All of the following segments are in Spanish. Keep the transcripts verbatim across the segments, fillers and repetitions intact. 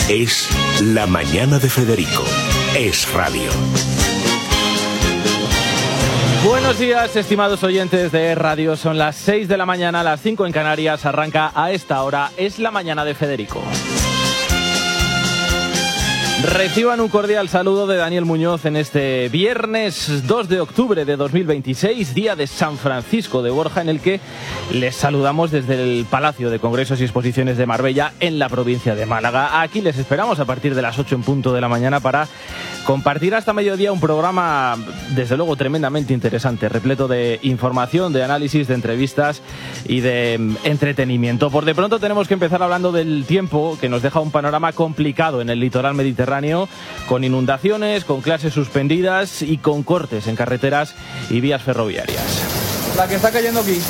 Es La Mañana de Federico. Es radio. Buenos días, estimados oyentes de Radio. Son las seis de la mañana, las cinco en Canarias. Arranca a esta hora Es La Mañana de Federico. Reciban un cordial saludo de Daniel Muñoz en este viernes dos de octubre de dos mil veintiséis, día de San Francisco de Borja, en el que les saludamos desde el Palacio de Congresos y Exposiciones de Marbella, en la provincia de Málaga. Aquí les esperamos a partir de las ocho en punto de la mañana para compartir hasta mediodía un programa, desde luego, tremendamente interesante, repleto de información, de análisis, de entrevistas y de entretenimiento. Por de pronto tenemos que empezar hablando del tiempo, que nos deja un panorama complicado en el litoral mediterráneo, con inundaciones, con clases suspendidas y con cortes en carreteras y vías ferroviarias. La que está cayendo aquí.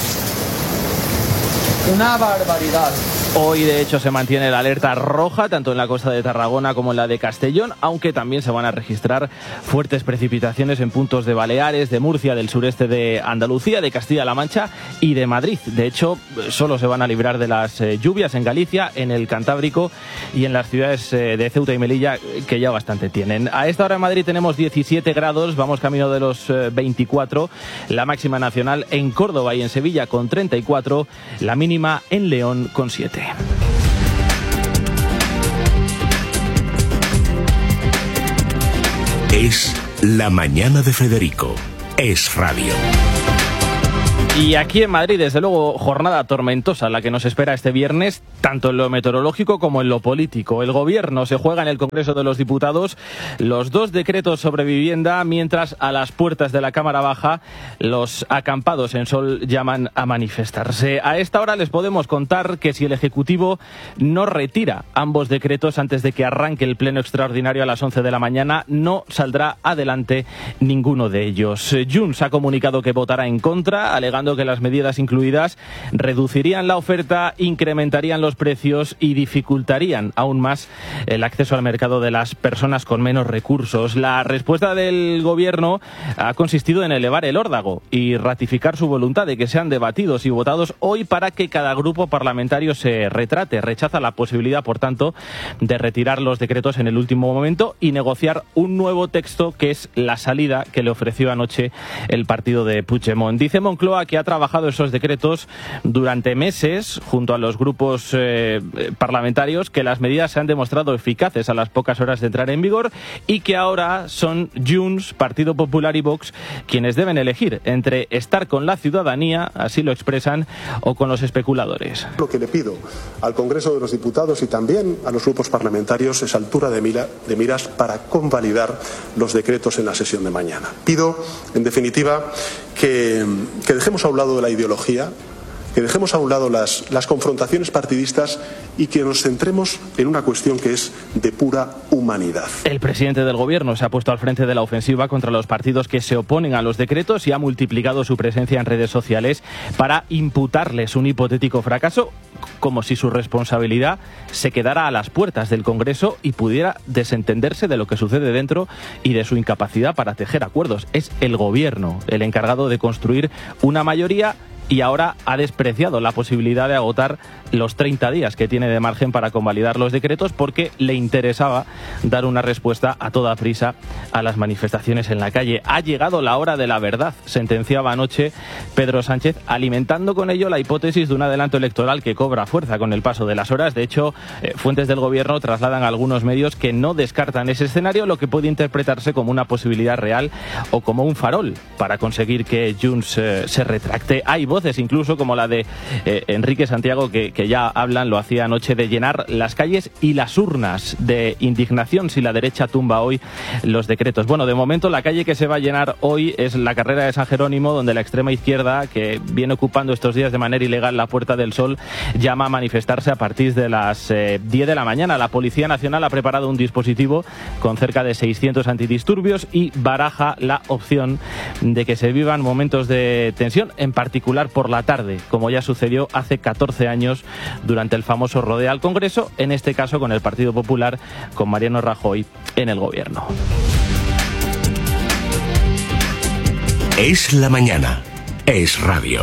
Una barbaridad. Hoy, de hecho, se mantiene la alerta roja, tanto en la costa de Tarragona como en la de Castellón, aunque también se van a registrar fuertes precipitaciones en puntos de Baleares, de Murcia, del sureste de Andalucía, de Castilla-La Mancha y de Madrid. De hecho, solo se van a librar de las eh, lluvias en Galicia, en el Cantábrico y en las ciudades eh, de Ceuta y Melilla, que ya bastante tienen. A esta hora en Madrid tenemos diecisiete grados, vamos camino de los eh, veinticuatro, la máxima nacional en Córdoba y en Sevilla con treinta y cuatro, la mínima en León con siete. Es La Mañana de Federico. Es radio. Y aquí en Madrid, desde luego, jornada tormentosa la que nos espera este viernes, tanto en lo meteorológico como en lo político. El Gobierno se juega en el Congreso de los Diputados los dos decretos sobre vivienda, mientras a las puertas de la Cámara Baja los acampados en Sol llaman a manifestarse. A esta hora les podemos contar que si el Ejecutivo no retira ambos decretos antes de que arranque el pleno extraordinario a las once de la mañana, no saldrá adelante ninguno de ellos. Junts ha comunicado que votará en contra, alegando que las medidas incluidas reducirían la oferta, incrementarían los precios y dificultarían aún más el acceso al mercado de las personas con menos recursos. La respuesta del Gobierno ha consistido en elevar el órdago y ratificar su voluntad de que sean debatidos y votados hoy para que cada grupo parlamentario se retrate. Rechaza la posibilidad, por tanto, de retirar los decretos en el último momento y negociar un nuevo texto, que es la salida que le ofreció anoche el partido de Puigdemont. Dice Moncloa que ha trabajado esos decretos durante meses junto a los grupos eh, parlamentarios, que las medidas se han demostrado eficaces a las pocas horas de entrar en vigor y que ahora son Junts, Partido Popular y Vox quienes deben elegir entre estar con la ciudadanía, así lo expresan, o con los especuladores. Lo que le pido al Congreso de los Diputados y también a los grupos parlamentarios es altura de, mira, de miras para convalidar los decretos en la sesión de mañana. Pido, en definitiva, que, que dejemos a un lado de la ideología, que dejemos a un lado las, las confrontaciones partidistas y que nos centremos en una cuestión que es de pura humanidad. El presidente del Gobierno se ha puesto al frente de la ofensiva contra los partidos que se oponen a los decretos y ha multiplicado su presencia en redes sociales para imputarles un hipotético fracaso, como si su responsabilidad se quedara a las puertas del Congreso y pudiera desentenderse de lo que sucede dentro y de su incapacidad para tejer acuerdos. Es el Gobierno el encargado de construir una mayoría y ahora ha despreciado la posibilidad de agotar los treinta días que tiene de margen para convalidar los decretos, porque le interesaba dar una respuesta a toda prisa a las manifestaciones en la calle. Ha llegado la hora de la verdad, sentenciaba anoche Pedro Sánchez, alimentando con ello la hipótesis de un adelanto electoral que cobra fuerza con el paso de las horas. De hecho, eh, fuentes del Gobierno trasladan a algunos medios que no descartan ese escenario, lo que puede interpretarse como una posibilidad real o como un farol para conseguir que Junts eh, se retracte. Hay voces incluso como la de eh, Enrique Santiago que, que ya hablan, lo hacía anoche, de llenar las calles y las urnas de indignación si la derecha tumba hoy los decretos. Bueno, de momento la calle que se va a llenar hoy es la carrera de San Jerónimo, donde la extrema izquierda, que viene ocupando estos días de manera ilegal la Puerta del Sol, llama a manifestarse a partir de las eh, diez de la mañana. La Policía Nacional ha preparado un dispositivo con cerca de seiscientos antidisturbios y baraja la opción de que se vivan momentos de tensión, en particular por la tarde, como ya sucedió hace catorce años durante el famoso rodeo al Congreso, en este caso con el Partido Popular, con Mariano Rajoy en el Gobierno. Es la mañana. Es radio.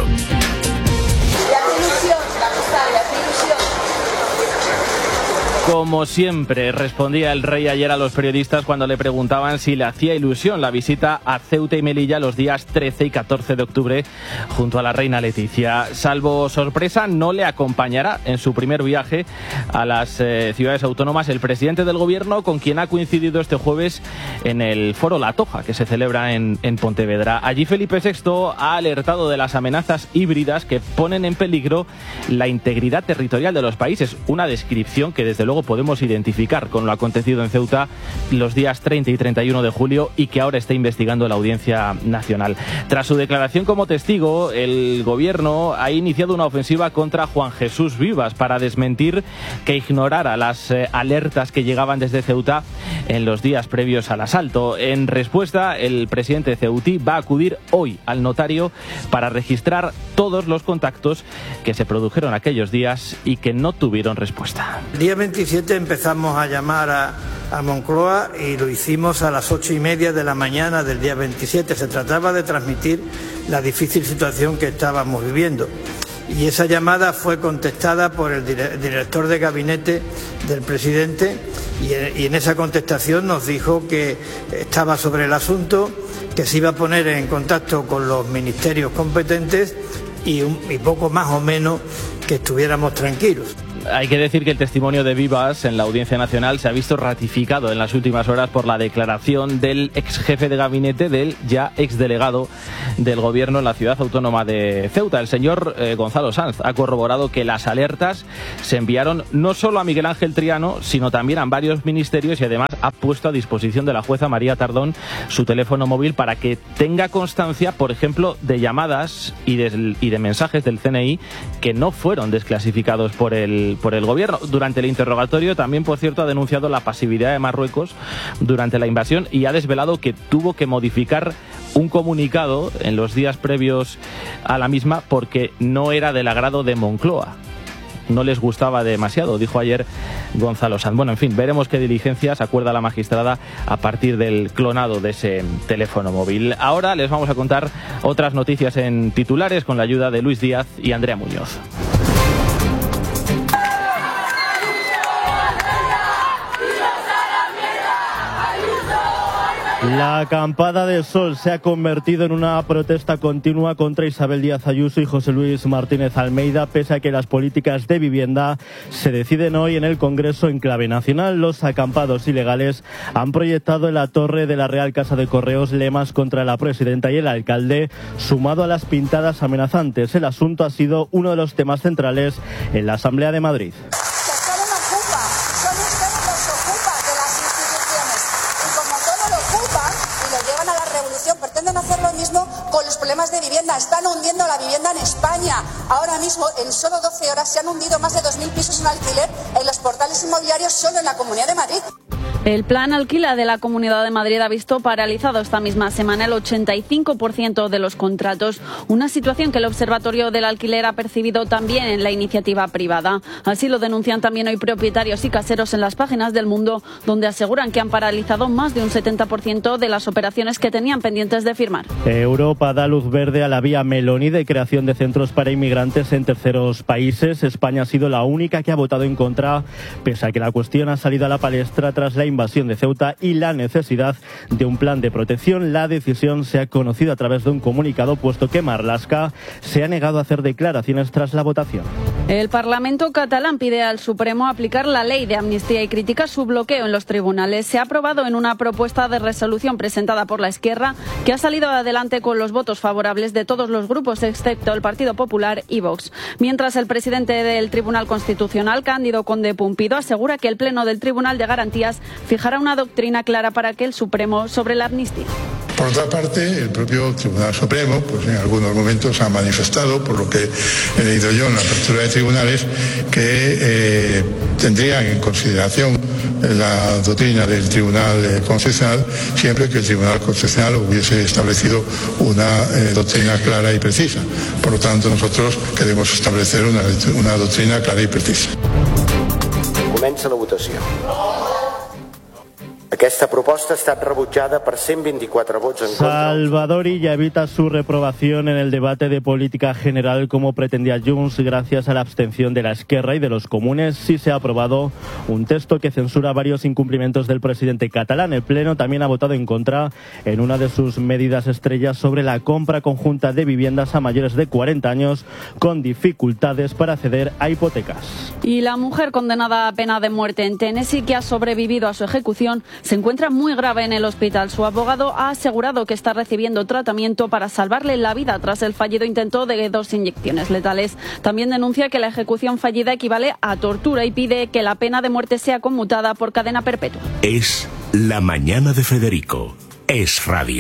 Como siempre, respondía el rey ayer a los periodistas cuando le preguntaban si le hacía ilusión la visita a Ceuta y Melilla los días trece y catorce de octubre junto a la reina Leticia. Salvo sorpresa, no le acompañará en su primer viaje a las eh, ciudades autónomas el presidente del gobierno, con quien ha coincidido este jueves en el foro La Toja, que se celebra en, en Pontevedra. Allí Felipe sexto ha alertado de las amenazas híbridas que ponen en peligro la integridad territorial de los países, una descripción que desde luego podemos identificar con lo acontecido en Ceuta los días treinta y treinta y uno de julio y que ahora está investigando la Audiencia Nacional. Tras su declaración como testigo, el gobierno ha iniciado una ofensiva contra Juan Jesús Vivas para desmentir que ignorara las eh, alertas que llegaban desde Ceuta en los días previos al asalto. En respuesta, el presidente ceutí va a acudir hoy al notario para registrar todos los contactos que se produjeron aquellos días y que no tuvieron respuesta. El día veintisiete empezamos a llamar a, a Moncloa y lo hicimos a las ocho y media de la mañana del día veintisiete. Se trataba de transmitir la difícil situación que estábamos viviendo. Y esa llamada fue contestada por el director de gabinete del presidente y en esa contestación nos dijo que estaba sobre el asunto, que se iba a poner en contacto con los ministerios competentes y, un, y poco más o menos que estuviéramos tranquilos. Hay que decir que el testimonio de Vivas en la Audiencia Nacional se ha visto ratificado en las últimas horas por la declaración del ex jefe de gabinete del ya exdelegado del gobierno en la ciudad autónoma de Ceuta. El señor eh, Gonzalo Sanz ha corroborado que las alertas se enviaron no solo a Miguel Ángel Triano, sino también a varios ministerios y además ha puesto a disposición de la jueza María Tardón su teléfono móvil para que tenga constancia, por ejemplo, de llamadas y de, y de mensajes del C N I que no fueron desclasificados por el por el gobierno. Durante el interrogatorio también, por cierto, ha denunciado la pasividad de Marruecos durante la invasión y ha desvelado que tuvo que modificar un comunicado en los días previos a la misma porque no era del agrado de Moncloa. No les gustaba demasiado, dijo ayer Gonzalo Sanz. Bueno, en fin, veremos qué diligencias acuerda la magistrada a partir del clonado de ese teléfono móvil. Ahora les vamos a contar otras noticias en titulares con la ayuda de Luis Díaz y Andrea Muñoz. La acampada de sol se ha convertido en una protesta continua contra Isabel Díaz Ayuso y José Luis Martínez Almeida, pese a que las políticas de vivienda se deciden hoy en el Congreso en clave nacional. Los acampados ilegales han proyectado en la torre de la Real Casa de Correos lemas contra la presidenta y el alcalde, sumado a las pintadas amenazantes. El asunto ha sido uno de los temas centrales en la Asamblea de Madrid. De vivienda, están hundiendo la vivienda en España. Ahora mismo, en solo doce horas, se han hundido más de dos mil pisos en alquiler en los portales inmobiliarios solo en la Comunidad de Madrid. El plan Alquila de la Comunidad de Madrid ha visto paralizado esta misma semana el ochenta y cinco por ciento de los contratos, una situación que el Observatorio del Alquiler ha percibido también en la iniciativa privada. Así lo denuncian también hoy propietarios y caseros en las páginas del Mundo, donde aseguran que han paralizado más de un setenta por ciento de las operaciones que tenían pendientes de firmar. Europa da luz verde a la vía Meloni de creación de centros para inmigrantes en terceros países. España ha sido la única que ha votado en contra, pese a que la cuestión ha salido a la palestra tras la invasión de Ceuta y la necesidad de un plan de protección. La decisión se ha conocido a través de un comunicado, puesto que Marlaska se ha negado a hacer declaraciones tras la votación. El Parlamento catalán pide al Supremo aplicar la ley de amnistía y critica su bloqueo en los tribunales. Se ha aprobado en una propuesta de resolución presentada por la Esquerra, que ha salido adelante con los votos favorables de todos los grupos, excepto el Partido Popular y Vox. Mientras, el presidente del Tribunal Constitucional, Cándido Conde Pumpido, asegura que el Pleno del Tribunal de Garantías fijará una doctrina clara para que el Supremo sobre la amnistía. Por otra parte, el propio Tribunal Supremo, pues en algunos momentos ha manifestado, por lo que he leído yo en la apertura de tribunales, que eh, tendría en consideración la doctrina del Tribunal Constitucional siempre que el Tribunal Constitucional hubiese establecido una eh, doctrina clara y precisa. Por lo tanto, nosotros queremos establecer una, una doctrina clara y precisa. Comença la votació. Aquesta proposta ha estat rebutjada per cent veinticuatro vots en contra. Salvador Illa evita su reprobación en el debate de política general como pretendía Junts gracias a la abstención de la Esquerra y de los comunes. Sí se ha aprobado un texto que censura varios incumplimientos del presidente catalán. El Pleno también ha votado en contra en una de sus medidas estrellas sobre la compra conjunta de viviendas a mayores de cuarenta años con dificultades para acceder a hipotecas. Y la mujer condenada a pena de muerte en Tennessee, que ha sobrevivido a su ejecución, se encuentra muy grave en el hospital. Su abogado ha asegurado que está recibiendo tratamiento para salvarle la vida tras el fallido intento de dos inyecciones letales. También denuncia que la ejecución fallida equivale a tortura y pide que la pena de muerte sea conmutada por cadena perpetua. Es La Mañana de Federico. Es Radio.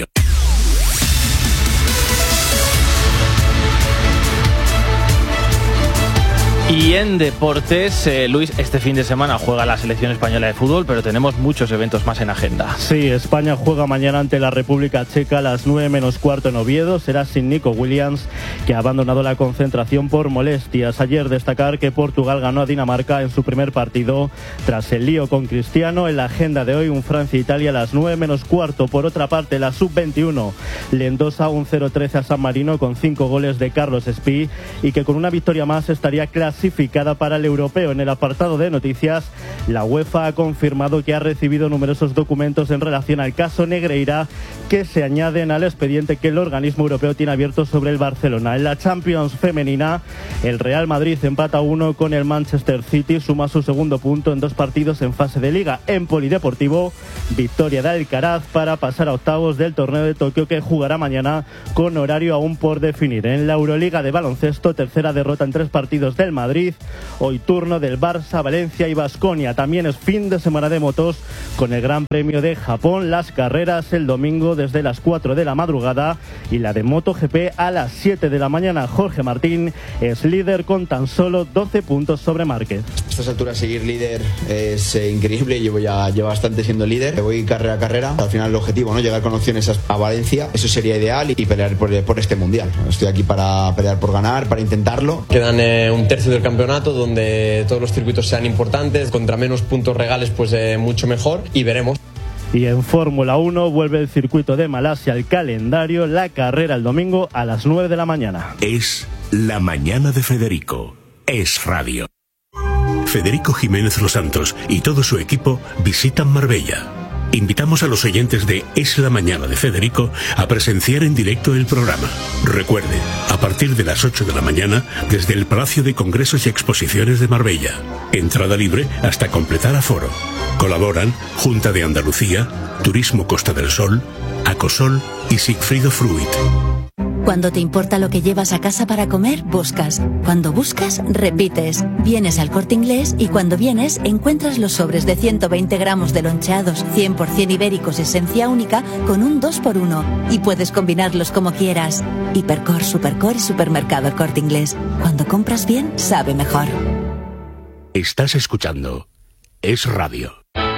Y en deportes, eh, Luis, este fin de semana juega la selección española de fútbol, pero tenemos muchos eventos más en agenda. Sí, España juega mañana ante la República Checa a las nueve menos cuarto en Oviedo. Será sin Nico Williams, que ha abandonado la concentración por molestias. Ayer destacar que Portugal ganó a Dinamarca en su primer partido tras el lío con Cristiano. En la agenda de hoy, un Francia-Italia a las nueve menos cuarto. Por otra parte, la sub veintiuno le endosa un cero trece a San Marino con cinco goles de Carlos Espí, y que con una victoria más estaría clasificada clasificada para el europeo. En el apartado de noticias, la UEFA ha confirmado que ha recibido numerosos documentos en relación al caso Negreira que se añaden al expediente que el organismo europeo tiene abierto sobre el Barcelona. En la Champions femenina, el Real Madrid empata uno con el Manchester City, suma su segundo punto en dos partidos en fase de liga. En polideportivo, victoria de Alcaraz para pasar a octavos del torneo de Tokio, que jugará mañana con horario aún por definir. En la Euroliga de baloncesto, tercera derrota en tres partidos del Madrid. Hoy turno del Barça, Valencia y Baskonia. También es fin de semana de motos con el Gran Premio de Japón. Las carreras el domingo desde las cuatro de la madrugada y la de MotoGP a las siete de la mañana. Jorge Martín es líder con tan solo doce puntos sobre Márquez. A estas alturas seguir líder es eh, increíble. Llevo ya, ya bastante siendo líder. Voy carrera a carrera. Al final el objetivo, ¿no? Llegar con opciones a, a Valencia. Eso sería ideal, y, y pelear por, por este mundial. Estoy aquí para pelear por ganar, para intentarlo. Quedan eh, un tercio del campeonato, donde todos los circuitos sean importantes. Contra menos puntos regales, pues eh, mucho mejor, y veremos. Y en Fórmula uno vuelve el circuito de Malasia al calendario. La carrera el domingo a las nueve de la mañana. Es La Mañana de Federico. Es Radio. Federico Jiménez Los Santos y todo su equipo visitan Marbella. Invitamos a los oyentes de Es la Mañana de Federico a presenciar en directo el programa. Recuerde, a partir de las ocho de la mañana, desde el Palacio de Congresos y Exposiciones de Marbella. Entrada libre hasta completar aforo. Colaboran Junta de Andalucía, Turismo Costa del Sol, Acosol y Sigfrido Fruit. Cuando te importa lo que llevas a casa para comer, buscas. Cuando buscas, repites. Vienes al Corte Inglés y cuando vienes, encuentras los sobres de ciento veinte gramos de loncheados cien por ciento ibéricos esencia única con un dos por uno. Y puedes combinarlos como quieras. Hipercor, Supercor y Supermercado El Corte Inglés. Cuando compras bien, sabe mejor. Estás escuchando Es Radio.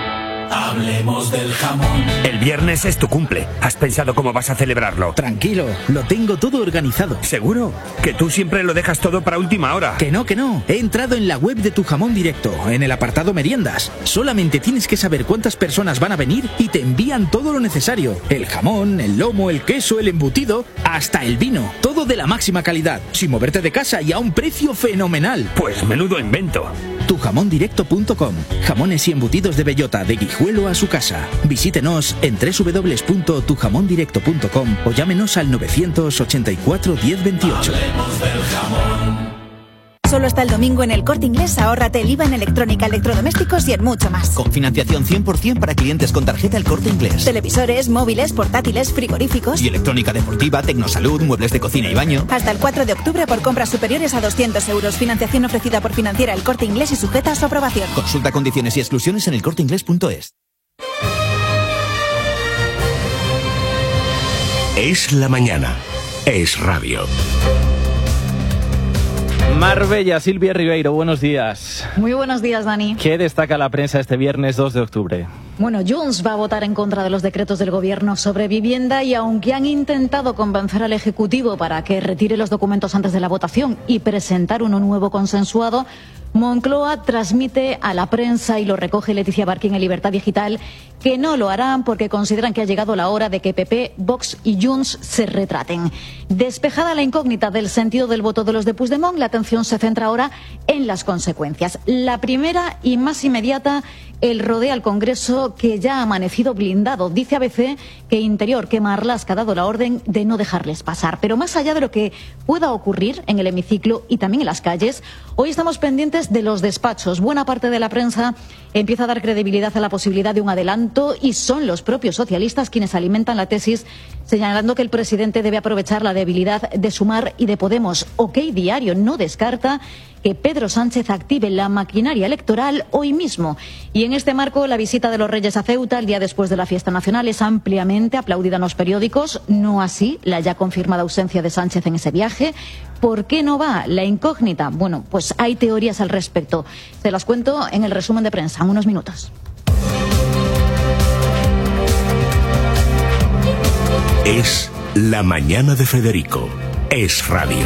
Hablemos del jamón. El viernes es tu cumple. ¿Has pensado cómo vas a celebrarlo? Tranquilo, lo tengo todo organizado. ¿Seguro? Que tú siempre lo dejas todo para última hora. Que no, que no. He entrado en la web de Tu Jamón Directo, en el apartado meriendas. Solamente tienes que saber cuántas personas van a venir y te envían todo lo necesario. El jamón, el lomo, el queso, el embutido, hasta el vino. Todo de la máxima calidad, sin moverte de casa y a un precio fenomenal. Pues menudo invento. tu jamón directo punto com. Jamones y embutidos de bellota, de Guijuelo a su casa. Visítenos en doble u doble u doble u punto tu jamón directo punto com o llámenos al novecientos ochenta y cuatro diez veintiocho. Hablemos del jamón. Solo hasta el domingo en El Corte Inglés, ahórrate el I V A en electrónica, electrodomésticos y en mucho más. Con financiación cien por ciento para clientes con tarjeta El Corte Inglés. Televisores, móviles, portátiles, frigoríficos. Y electrónica deportiva, tecnosalud, muebles de cocina y baño. Hasta el cuatro de octubre por compras superiores a doscientos euros. Financiación ofrecida por Financiera El Corte Inglés y sujeta a su aprobación. Consulta condiciones y exclusiones en el corte inglés punto es. Es la mañana. Es Radio. Marbella, Silvia Ribeiro, buenos días. Muy buenos días, Dani. ¿Qué destaca la prensa este viernes dos de octubre? Bueno, Junts va a votar en contra de los decretos del Gobierno sobre vivienda y aunque han intentado convencer al Ejecutivo para que retire los documentos antes de la votación y presentar uno nuevo consensuado, Moncloa transmite a la prensa, y lo recoge Leticia Barquín en Libertad Digital, que no lo harán porque consideran que ha llegado la hora de que P P, Vox y Junts se retraten. Despejada la incógnita del sentido del voto de los de Puigdemont, la atención se centra ahora en las consecuencias. La primera y más inmediata, el rodeo al Congreso, que ya ha amanecido blindado. Dice A B C que Interior, que Marlaska ha dado la orden de no dejarles pasar. Pero más allá de lo que pueda ocurrir en el hemiciclo y también en las calles, hoy estamos pendientes de los despachos. Buena parte de la prensa empieza a dar credibilidad a la posibilidad de un adelanto y son los propios socialistas quienes alimentan la tesis, señalando que el presidente debe aprovechar la debilidad de Sumar y de Podemos. OK Diario no descarta que Pedro Sánchez active la maquinaria electoral hoy mismo. Y en este marco, la visita de los Reyes a Ceuta el día después de la fiesta nacional es ampliamente aplaudida en los periódicos, no así la ya confirmada ausencia de Sánchez en ese viaje. ¿Por qué no va? La incógnita. Bueno, pues hay teorías al respecto. Se las cuento en el resumen de prensa en unos minutos. Es La Mañana de Federico. Es Radio.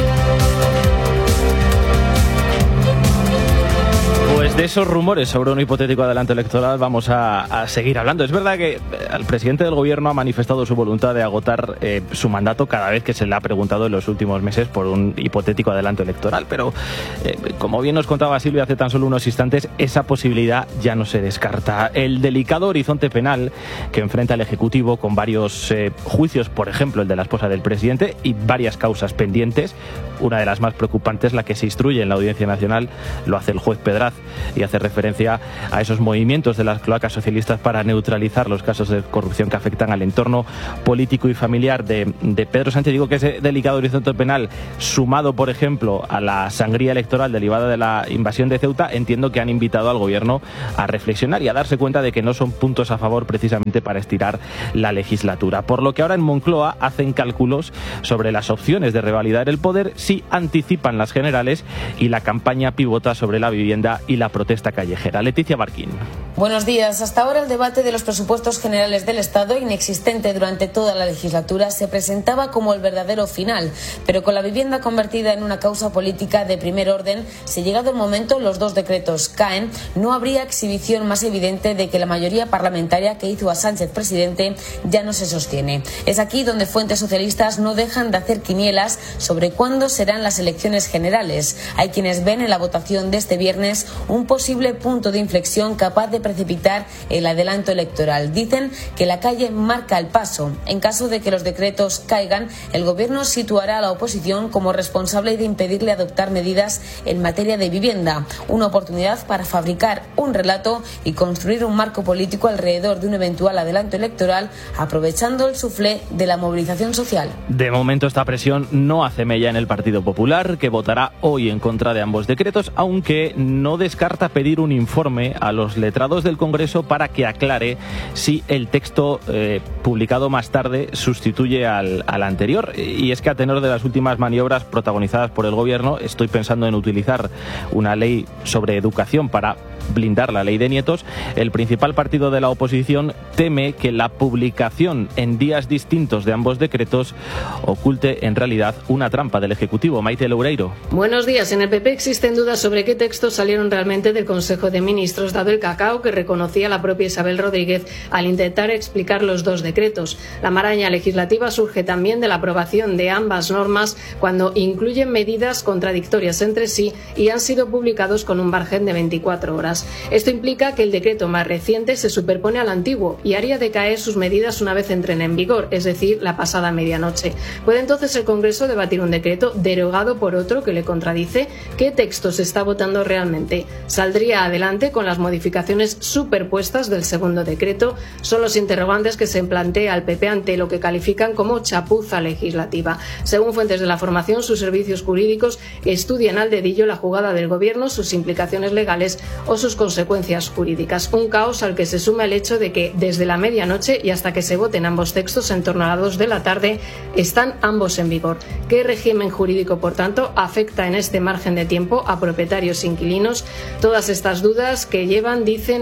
Pues de esos rumores sobre un hipotético adelanto electoral vamos a, a seguir hablando. Es verdad que el presidente del gobierno ha manifestado su voluntad de agotar eh, su mandato cada vez que se le ha preguntado en los últimos meses por un hipotético adelanto electoral, pero eh, como bien nos contaba Silvia hace tan solo unos instantes, esa posibilidad ya no se descarta. El delicado horizonte penal que enfrenta el Ejecutivo, con varios eh, juicios, por ejemplo el de la esposa del presidente, y varias causas pendientes, una de las más preocupantes, la que se instruye en la Audiencia Nacional, lo hace el juez Pedraz, y hace referencia a esos movimientos de las cloacas socialistas para neutralizar los casos de corrupción que afectan al entorno político y familiar de, de Pedro Sánchez. Digo que ese delicado horizonte penal, sumado por ejemplo a la sangría electoral derivada de la invasión de Ceuta, entiendo que han invitado al gobierno a reflexionar y a darse cuenta de que no son puntos a favor precisamente para estirar la legislatura. Por lo que ahora en Moncloa hacen cálculos sobre las opciones de revalidar el poder si anticipan las generales y la campaña pivota sobre la vivienda y la protesta callejera. Leticia Barquín. Buenos días. Hasta ahora el debate de los presupuestos generales del Estado, inexistente durante toda la legislatura, se presentaba como el verdadero final, pero con la vivienda convertida en una causa política de primer orden, si llegado el momento los dos decretos caen, no habría exhibición más evidente de que la mayoría parlamentaria que hizo a Sánchez presidente ya no se sostiene. Es aquí donde fuentes socialistas no dejan de hacer quinielas sobre cuándo serán las elecciones generales. Hay quienes ven en la votación de este viernes un posible punto de inflexión capaz de precipitar el adelanto electoral. Dicen que la calle marca el paso. En caso de que los decretos caigan, el gobierno situará a la oposición como responsable de impedirle adoptar medidas en materia de vivienda. Una oportunidad para fabricar un relato y construir un marco político alrededor de un eventual adelanto electoral, aprovechando el suflé de la movilización social. De momento esta presión no hace mella en el Partido Popular, que votará hoy en contra de ambos decretos, aunque no descarta pedir un informe a los letrados del Congreso para que aclare si el texto eh, publicado más tarde sustituye al, al anterior. Y es que a tenor de las últimas maniobras protagonizadas por el Gobierno, estoy pensando en utilizar una ley sobre educación para blindar la ley de nietos. El principal partido de la oposición teme que la publicación en días distintos de ambos decretos oculte en realidad una trampa del Ejecutivo. Maite Loureiro. Buenos días. En el P P existen dudas sobre qué textos salieron realmente del Consejo de Ministros, dado el cacao que reconocía la propia Isabel Rodríguez al intentar explicar los dos decretos. La maraña legislativa surge también de la aprobación de ambas normas cuando incluyen medidas contradictorias entre sí y han sido publicados con un margen de veinticuatro horas. Esto implica que el decreto más reciente se superpone al antiguo y haría decaer sus medidas una vez entren en vigor, es decir, la pasada medianoche. ¿Puede entonces el Congreso debatir un decreto derogado por otro que le contradice? ¿Qué texto se está votando realmente? ¿Saldría adelante con las modificaciones superpuestas del segundo decreto? Son los interrogantes que se plantea el P P ante lo que califican como chapuza legislativa. Según fuentes de la formación, sus servicios jurídicos estudian al dedillo la jugada del Gobierno, sus implicaciones legales o sus consecuencias jurídicas. Un caos al que se suma el hecho de que desde la medianoche y hasta que se voten ambos textos en torno a las dos de la tarde están ambos en vigor. ¿Qué régimen jurídico, por tanto, afecta en este margen de tiempo a propietarios e inquilinos? Todas estas dudas que llevan, dicen,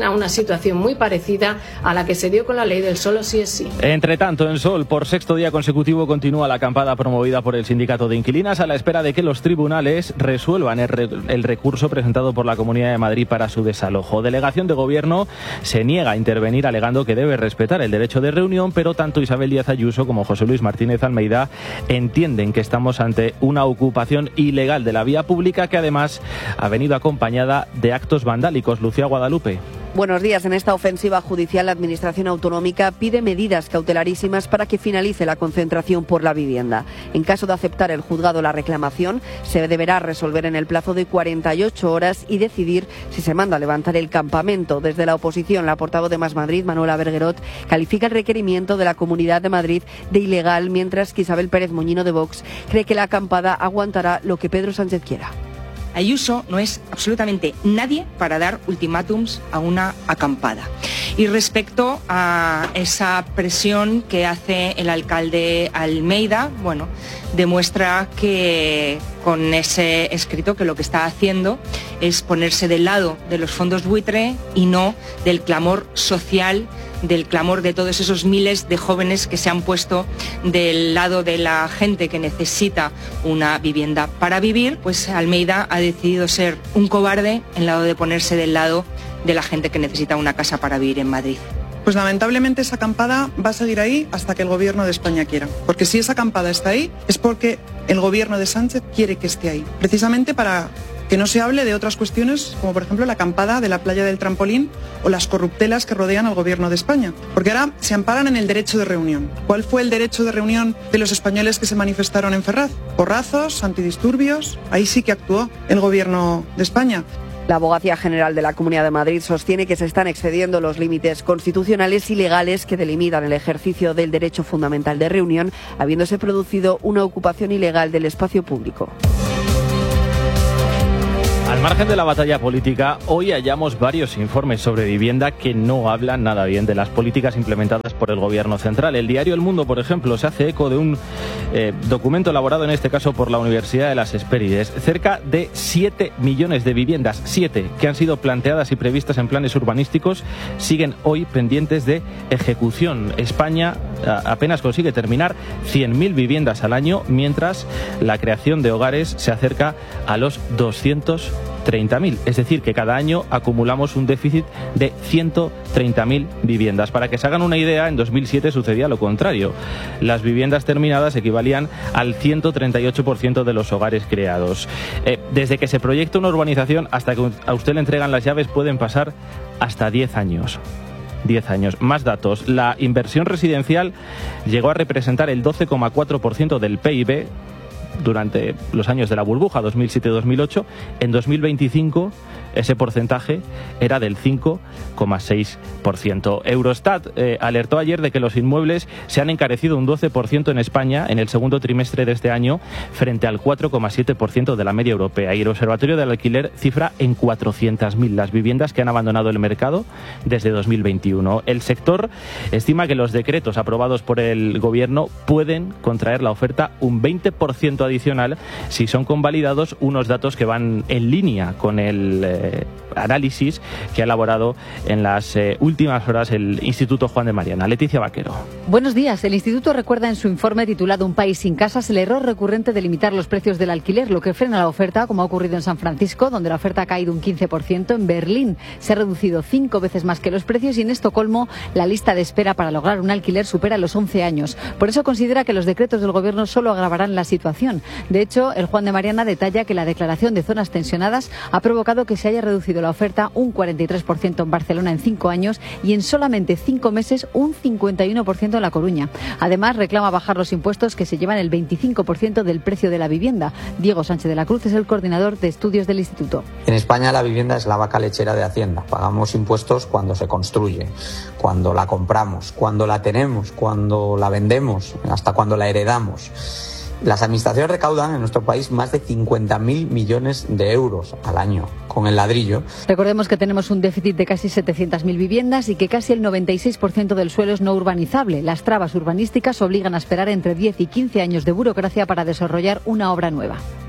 a una situación muy parecida a la que se dio con la ley del solo sí es sí. Entre tanto, en Sol, por sexto día consecutivo continúa la acampada promovida por el Sindicato de Inquilinas a la espera de que los tribunales resuelvan el, re el recurso presentado por la Comunidad de Madrid para su desalojo. Delegación de Gobierno se niega a intervenir alegando que debe respetar el derecho de reunión, pero tanto Isabel Díaz Ayuso como José Luis Martínez Almeida entienden que estamos ante una ocupación ilegal de la vía pública que además ha venido acompañada de actos vandálicos. Lucía Guadalupe. Buenos días. En esta ofensiva judicial, la Administración Autonómica pide medidas cautelarísimas para que finalice la concentración por la vivienda. En caso de aceptar el juzgado la reclamación, se deberá resolver en el plazo de cuarenta y ocho horas y decidir si se manda a levantar el campamento. Desde la oposición, la portavoz de Más Madrid, Manuela Berguerot, califica el requerimiento de la Comunidad de Madrid de ilegal, mientras que Isabel Pérez Moñino de Vox cree que la acampada aguantará lo que Pedro Sánchez quiera. Ayuso no es absolutamente nadie para dar ultimátums a una acampada. Y respecto a esa presión que hace el alcalde Almeida, bueno, demuestra que con ese escrito que lo que está haciendo es ponerse del lado de los fondos buitre y no del clamor social, del clamor de todos esos miles de jóvenes que se han puesto del lado de la gente que necesita una vivienda para vivir. Pues Almeida ha decidido ser un cobarde en lado de ponerse del lado de la gente que necesita una casa para vivir en Madrid. Pues lamentablemente esa acampada va a seguir ahí hasta que el Gobierno de España quiera. Porque si esa acampada está ahí es porque el Gobierno de Sánchez quiere que esté ahí. Precisamente para que no se hable de otras cuestiones, como por ejemplo la acampada de la playa del Trampolín o las corruptelas que rodean al Gobierno de España. Porque ahora se amparan en el derecho de reunión. ¿Cuál fue el derecho de reunión de los españoles que se manifestaron en Ferraz? Porrazos, antidisturbios. Ahí sí que actuó el Gobierno de España. La Abogacía General de la Comunidad de Madrid sostiene que se están excediendo los límites constitucionales y legales que delimitan el ejercicio del derecho fundamental de reunión, habiéndose producido una ocupación ilegal del espacio público. Al margen de la batalla política, hoy hallamos varios informes sobre vivienda que no hablan nada bien de las políticas implementadas por el Gobierno central. El diario El Mundo, por ejemplo, se hace eco de un eh, documento elaborado en este caso por la Universidad de las Hespérides. Cerca de siete millones de viviendas, siete, que han sido planteadas y previstas en planes urbanísticos, siguen hoy pendientes de ejecución. España a, apenas consigue terminar cien mil viviendas al año, mientras la creación de hogares se acerca a los doscientos treinta mil, es decir, que cada año acumulamos un déficit de ciento treinta mil viviendas. Para que se hagan una idea, en dos mil siete sucedía lo contrario. Las viviendas terminadas equivalían al ciento treinta y ocho por ciento de los hogares creados. Eh, desde que se proyecta una urbanización hasta que a usted le entregan las llaves pueden pasar hasta diez años. diez años. Más datos. La inversión residencial llegó a representar el doce coma cuatro por ciento del P I B durante los años de la burbuja dos mil siete dos mil ocho. En dos mil veinticinco ese porcentaje era del cinco coma seis por ciento. Eurostat eh, alertó ayer de que los inmuebles se han encarecido un doce por ciento en España en el segundo trimestre de este año frente al cuatro coma siete por ciento de la media europea, y el Observatorio del Alquiler cifra en cuatrocientas mil las viviendas que han abandonado el mercado desde dos mil veintiuno. El sector estima que los decretos aprobados por el Gobierno pueden contraer la oferta un veinte por ciento adicional si son convalidados, unos datos que van en línea con el eh, análisis que ha elaborado en las eh, últimas horas el Instituto Juan de Mariana. Leticia Vaquero. Buenos días. El Instituto recuerda en su informe titulado Un país sin casas el error recurrente de limitar los precios del alquiler, lo que frena la oferta, como ha ocurrido en San Francisco, donde la oferta ha caído un quince por ciento. En Berlín se ha reducido cinco veces más que los precios, y en Estocolmo la lista de espera para lograr un alquiler supera los once años. Por eso considera que los decretos del Gobierno solo agravarán la situación. De hecho, el Juan de Mariana detalla que la declaración de zonas tensionadas ha provocado que se haya reducido la oferta un cuarenta y tres por ciento en Barcelona en cinco años y en solamente cinco meses un cincuenta y uno por ciento en La Coruña. Además, reclama bajar los impuestos que se llevan el veinticinco por ciento del precio de la vivienda. Diego Sánchez de la Cruz es el coordinador de estudios del Instituto. En España la vivienda es la vaca lechera de Hacienda. Pagamos impuestos cuando se construye, cuando la compramos, cuando la tenemos, cuando la vendemos, hasta cuando la heredamos. Las administraciones recaudan en nuestro país más de cincuenta mil millones de euros al año con el ladrillo. Recordemos que tenemos un déficit de casi setecientas mil viviendas y que casi el noventa y seis por ciento del suelo es no urbanizable. Las trabas urbanísticas obligan a esperar entre diez y quince años de burocracia para desarrollar una obra nueva.